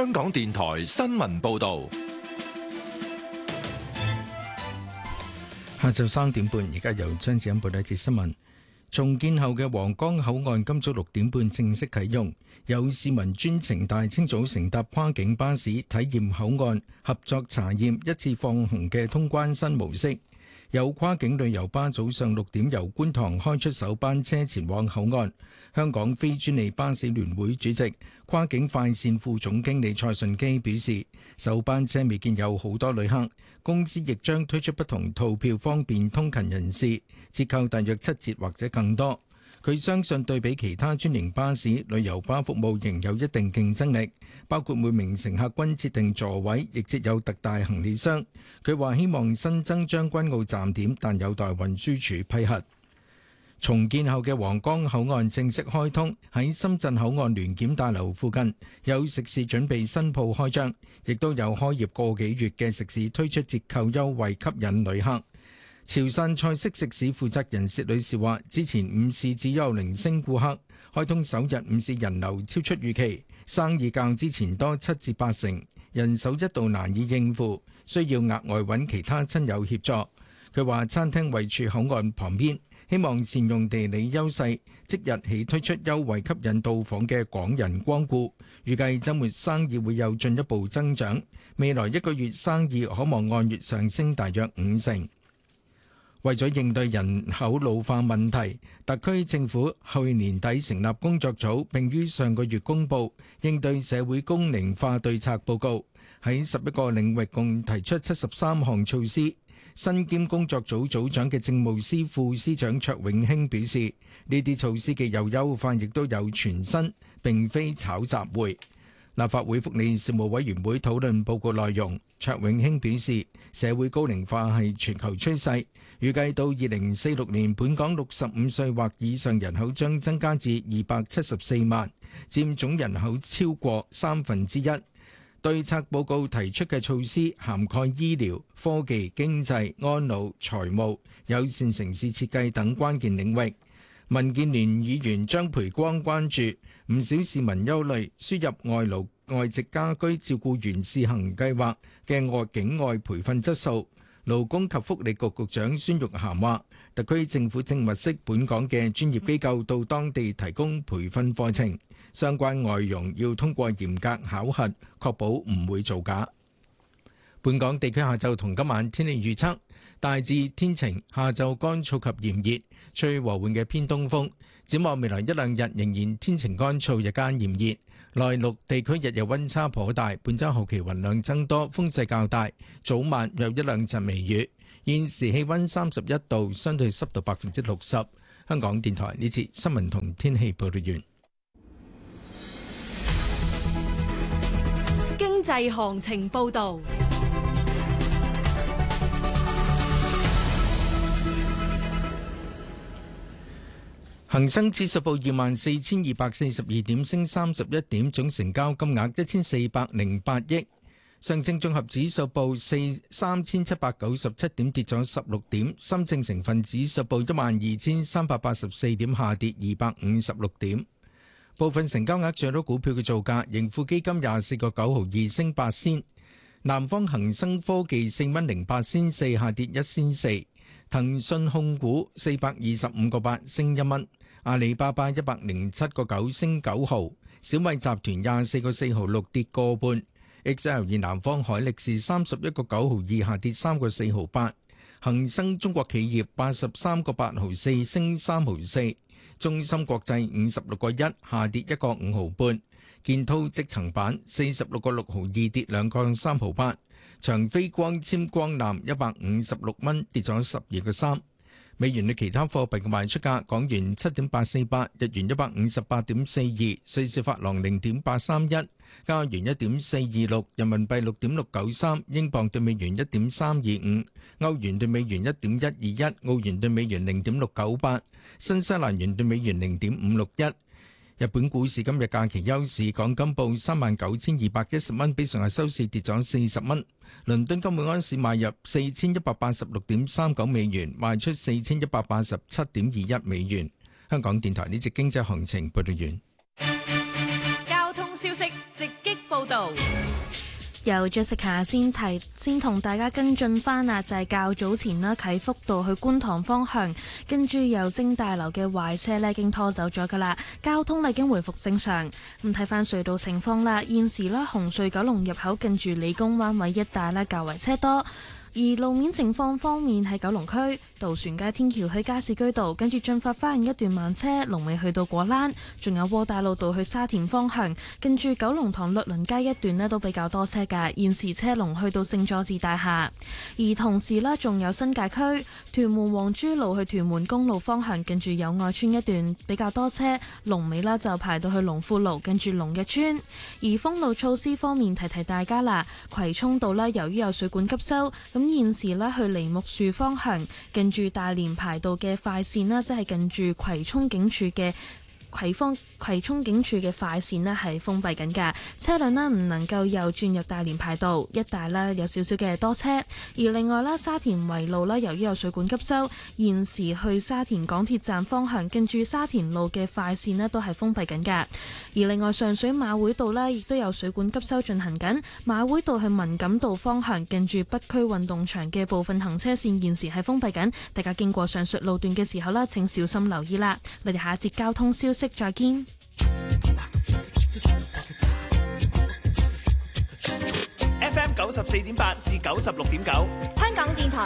香港電台新聞報道。 下晝3點半，而家由張子欣報道一節新聞。重建後嘅皇崗口岸今早6點半正式啟用，有市民專程大清早乘搭跨境巴士體驗口岸合作查驗一次放行嘅通關新模式。有跨境旅遊巴早上6點由觀塘開出首班車前往口岸。香港非專利巴士聯會主席、跨境快線副總經理蔡順基表示，首班車未見有好多旅客，公司亦將推出不同套票方便通勤人士，折扣大約7折或者更多。佢相信對比其他專營巴士，旅遊巴服務仍有一定競爭力，包括每名乘客均設定座位，亦設有特大行李箱。佢話希望新增將軍澳站點，但有待運輸署批核。重建後嘅皇崗口岸正式開通，喺深圳口岸聯檢大樓附近有食肆準備新鋪開張，亦都有開業個幾月嘅食肆推出折扣優惠吸引旅客。潮汕菜式食肆負責人薛女士話，之前午市只有零星顧客，開通首日午市人流超出預期，生意較之前多7至8成，人手一度難以應付，需要額外揾其他親友協助。佢話餐廳位處口岸旁邊，希望善用地理優勢，即日起推出優惠吸引到訪嘅港人光顧，預計週末生意會有進一步增長，未來1個月生意可望按月上升大約5成。為咗應對人口老化問題，特區政府去年底成立工作組，並於上個月公布應對社會高齡化對策報告，喺11個領域共提出73項措施。身兼工作組組長嘅政務司副司長卓永興表示，呢啲措施既有優化，亦都有全新，並非炒雜會。立法會福利事務委員會討論報告內容，卓永興表示，社會高齡化係全球趨勢，預計到2046年，本港65歲或以上人口將增加至274萬，佔總人口超過1/3。對策報告提出嘅措施涵蓋醫療、科技、經濟、安老、財務、友善城市設計等關鍵領域。民建聯議員張培光關注唔少市民憂慮輸入外勞外籍家居照顧員試行計劃嘅境外培訓質素。勞工及福利局局長孫玉菡話，特區政府正物色本港嘅專業機構到當地提供培訓課程，相關外傭要通過嚴格考核，確保唔會造假。本港地區下晝同今晚天氣預測，大致天晴，下晝乾燥及炎熱，吹和緩嘅偏東風。展望未來1-2日仍然天晴乾燥，日間炎熱。內陸地區日夜溫差頗大，本週後期雲量增多，風勢較大，早晚有1-2陣微雨。現時氣溫31度，相對濕度60%。香港電台呢節新聞同天氣報道完。 經濟行情報道。 恒生指數報24,242點，升31點，總成交金額1408億。上證綜合指數報3,797點，跌咗16點。深證成分指數報12,384點，下跌256點。部分成交額最多股票嘅造價：盈富基金24個9毫2升8仙，南方恒生科技4蚊08仙4下跌1仙4，騰訊控股425個8升1蚊。阿里巴巴107個9升9毫，小米集團24個4毫6跌個半，XL 南方海力士31個9毫2下跌3個4毫8，恒生中國企業83個8毫4升3毫4，中芯國際56個1下跌1個5毫半，建滔積層板46個6毫2跌2個3毫8，長飛光纖光纜156蚊跌咗12個3。美元對其他貨幣嘅賣出價：港元7.848，日元158.42，瑞士法郎0.831，加元1.426，人民幣6.693，英鎊對美元1.325，歐元對美元1.121，澳元對美元0.698，新西蘭元對美元0.561。日本股市今日假期休市，港金報39,210蚊，比上日收市跌咗40蚊。倫敦金每盎司買入4186.39美元，賣出4187.21美元。香港電台呢節經濟行情報道完。 交通消息直擊報導。 由 Jessica 先同大家跟進翻啊，就係較早前啦，啟福道去觀塘方向，跟住由晶大樓嘅壞車呢已經拖走咗噶啦，交通已經回復正常。咁睇翻隧道情況啦，現時啦紅隧九龍入口近住理工灣位一帶呢較為車多。而路面情況方面，喺九龍區渡船街天橋去加士居道，跟住進發花園一段慢車，龍尾去到果欄，仲有窩打老道去沙田方向，跟住九龍塘律倫街一段呢都比較多車㗎，現時車龍去到聖佐治大廈。而同時呢，仲有新界區屯門黃珠路去屯門公路方向，跟住友愛村一段比較多車，龍尾呢就排到去龍富路，跟住龍日村。而封路措施方面，提提大家啦，葵涌道呢由於有水管急修，咁現時呢，去梨木樹方向近住大連排道嘅快線啦，即係近住葵涌警署嘅葵涌警署嘅快線呢係封閉緊㗎，車輛呢唔能夠又轉入大連排道一帶啦，有少少嘅多車。而另外啦，沙田圍路啦，由於有水管急修，現時去沙田港鐵站方向近住沙田路嘅快線呢都係封閉緊㗎。而另外上水馬會道呢亦都有水管急修進行緊，馬會道去文錦道方向近住北區運動場嘅部分行車線現時係封閉緊，大家經過上述路段嘅時候啦，請小心留意啦。我哋下一節交通消息再見。 FM 94.8至96.9， 香港電台